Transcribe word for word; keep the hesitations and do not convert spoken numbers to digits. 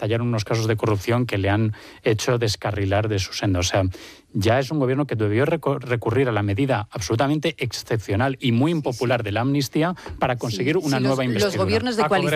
estallaron unos casos de corrupción que le han hecho descarrilar de su senda. O sea, ya es un gobierno que debió recurrir a la medida absolutamente excepcional y muy impopular de la amnistía para conseguir sí, una sí, nueva los, investidura. Los gobiernos de coalición